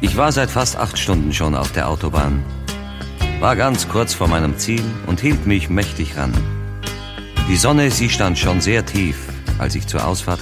Ich war seit fast 8 Stunden schon auf der Autobahn, war ganz kurz vor meinem Ziel und hielt mich mächtig ran. Die Sonne, sie stand schon sehr tief, als ich zur Ausfahrt